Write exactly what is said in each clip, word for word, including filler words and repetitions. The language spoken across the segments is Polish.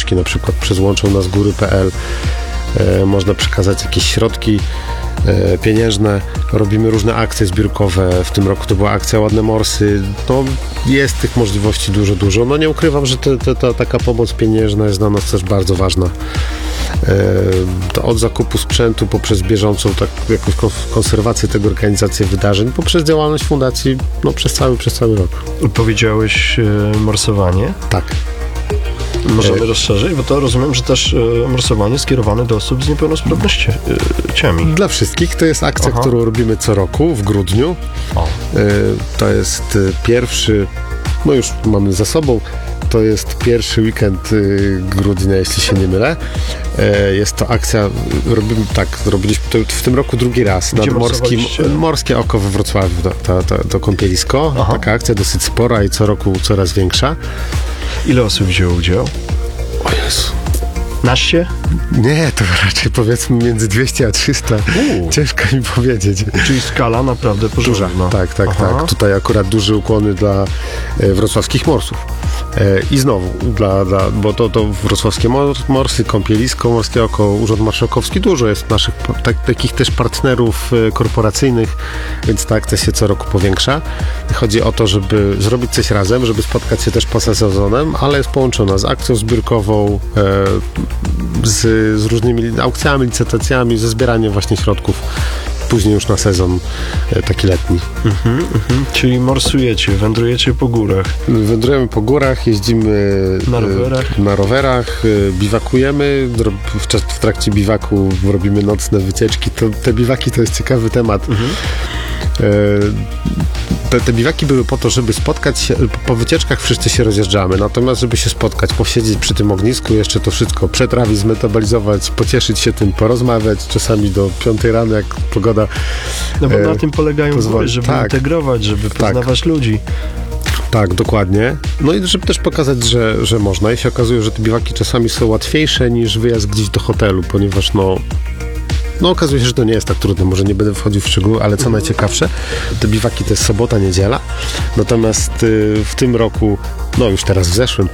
wycieczki, na przykład przez łączą nas góry kropka pe el e, można przekazać jakieś środki e, pieniężne. Robimy różne akcje zbiórkowe. W tym roku to była akcja Ładne Morsy. No, jest tych możliwości dużo, dużo. No nie ukrywam, że te, te, ta taka pomoc pieniężna jest dla nas też bardzo ważna. To od zakupu sprzętu poprzez bieżącą tak, jakąś konserwację tego, organizację wydarzeń, poprzez działalność fundacji no, przez cały, przez cały rok. Powiedziałeś e, morsowanie? Tak. Możemy e... rozszerzyć, bo to rozumiem, że też e, morsowanie skierowane do osób z niepełnosprawnościami. Dla wszystkich. To jest akcja, Aha. którą robimy co roku w grudniu. O. E, to jest pierwszy, no już mamy za sobą, to jest pierwszy weekend y, grudnia, jeśli się nie mylę. E, jest to akcja, robimy tak, robiliśmy to w tym roku drugi raz. Nad morskim, Morskie Oko we Wrocławiu, to, to, to, to kąpielisko. Aha. Taka akcja dosyć spora i co roku coraz większa. Ile osób wzięło udział? O Jezu. Naście? Nie, to raczej powiedzmy między dwieście a trzysta. Uu. Ciężko mi powiedzieć. Czyli skala naprawdę porządna. Duża. Tak, tak, Aha. tak. Tutaj akurat duże ukłony dla e, wrocławskich morsów. E, I znowu, dla, dla, bo to, to wrocławskie morsy, kąpielisko, Morskie Oko, Urząd Marszałkowski, dużo jest naszych tak, takich też partnerów e, korporacyjnych, więc ta akcja się co roku powiększa. Chodzi o to, żeby zrobić coś razem, żeby spotkać się też poza sezonem, ale jest połączona z akcją zbiórkową, e, Z, z różnymi aukcjami, licytacjami, ze zbieraniem właśnie środków później już na sezon e, taki letni. Mhm, mhm. Czyli morsujecie, wędrujecie po górach. Wędrujemy po górach, jeździmy na rowerach, e, na rowerach e, biwakujemy, w, w trakcie biwaku robimy nocne wycieczki. To, te biwaki to jest ciekawy temat. Mhm. Te, te biwaki były po to, żeby spotkać się, po wycieczkach wszyscy się rozjeżdżamy, natomiast żeby się spotkać, posiedzieć przy tym ognisku, jeszcze to wszystko przetrawić, zmetabolizować, pocieszyć się tym, porozmawiać, czasami do piątej rano, jak pogoda No bo e, na tym polegają pozwoli. góry, żeby tak, integrować, żeby poznawać tak. ludzi. Tak, dokładnie. No i żeby też pokazać, że, że można i się okazuje, że te biwaki czasami są łatwiejsze niż wyjazd gdzieś do hotelu, ponieważ no No okazuje się, że to nie jest tak trudne, może nie będę wchodził w szczegóły, ale co najciekawsze, te biwaki to jest sobota, niedziela, natomiast y, w tym roku, no już teraz w zeszłym,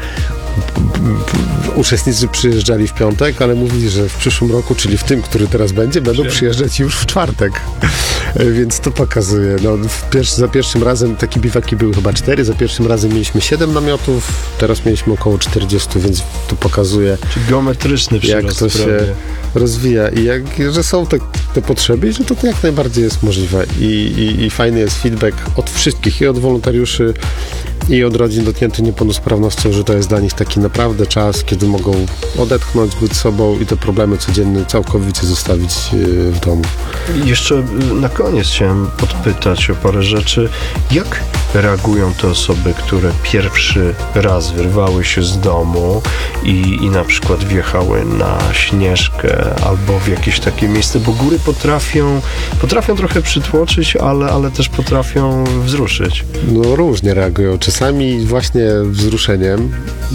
uczestnicy przyjeżdżali w piątek, ale mówili, że w przyszłym roku, czyli w tym, który teraz będzie, będą przyjeżdżać już w czwartek. Więc to pokazuje. No, pierwszy, za pierwszym razem takie biwaki były chyba cztery, za pierwszym razem mieliśmy siedem namiotów, teraz mieliśmy około czterdzieści, więc to pokazuje, czyli geometryczny przyrost, jak to się prawie rozwija i jak, że są te, te potrzeby i że to, to jak najbardziej jest możliwe. I, i, i fajny jest feedback od wszystkich, i od wolontariuszy, i od rodzin dotkniętych niepełnosprawnością, że to jest dla nich taki naprawdę czas, kiedy mogą odetchnąć, być sobą i te problemy codzienne całkowicie zostawić w domu. Jeszcze na koniec chciałem podpytać o parę rzeczy. Jak reagują te osoby, które pierwszy raz wyrwały się z domu i, i na przykład wjechały na Śnieżkę albo w jakieś takie miejsce, bo góry potrafią, potrafią trochę przytłoczyć, ale, ale też potrafią wzruszyć. No różnie reagują. Czasami właśnie wzruszeniem,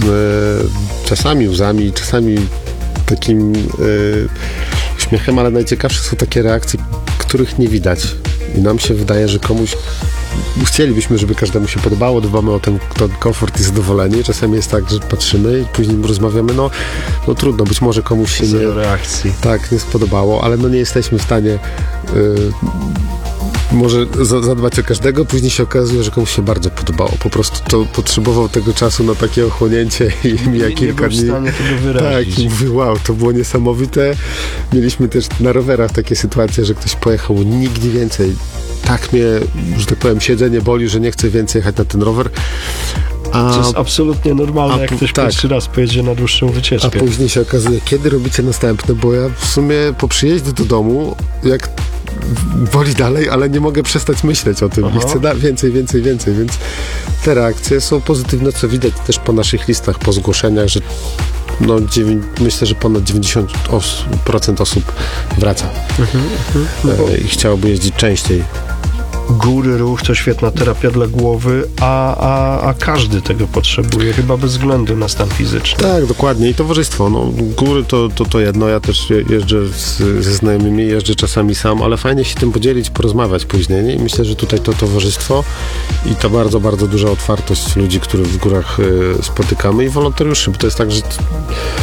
czasami łzami, czasami takim uśmiechem, ale najciekawsze są takie reakcje, których nie widać. I nam się wydaje, że komuś chcielibyśmy, żeby każdemu się podobało, dbamy o ten, ten komfort i zadowolenie. Czasami jest tak, że patrzymy i później rozmawiamy, no, no trudno, być może komuś się Zero nie, reakcji. Tak, nie spodobało, ale no nie jesteśmy w stanie y, może za, zadbać o każdego, później się okazuje, że komuś się bardzo podobało. Po prostu to potrzebował tego czasu na takie ochłonięcie i mija kilka dni. Nie był w stanie tego wyrazić. Tak, i mówię, wow, to było niesamowite. Mieliśmy też na rowerach takie sytuacje, że ktoś pojechał nigdy więcej. Tak mnie, że tak powiem, siedzenie boli, że nie chcę więcej jechać na ten rower. A, to jest absolutnie normalne, a, jak ktoś tak. pierwszy raz pojedzie na dłuższą wycieczkę. A później się okazuje, kiedy robicie następne, bo ja w sumie po przyjeździe do domu, jak boli dalej, ale nie mogę przestać myśleć o tym. Aha. I chcę da- więcej, więcej, więcej, więc te reakcje są pozytywne, co widać też po naszych listach, po zgłoszeniach, że no, dziewię- myślę, że ponad dziewięćdziesiąt procent osób wraca mhm, mhm. E, i chciałoby jeździć częściej. Góry, ruch to świetna terapia dla głowy, a, a, a każdy tego potrzebuje, chyba bez względu na stan fizyczny. Tak, dokładnie. I towarzystwo. No, góry to, to, to jedno. Ja też jeżdżę z, ze znajomymi, jeżdżę czasami sam, ale fajnie się tym podzielić, porozmawiać później. Nie? I myślę, że tutaj to towarzystwo i to bardzo, bardzo duża otwartość ludzi, których w górach y, spotykamy i wolontariuszy, bo to jest tak, że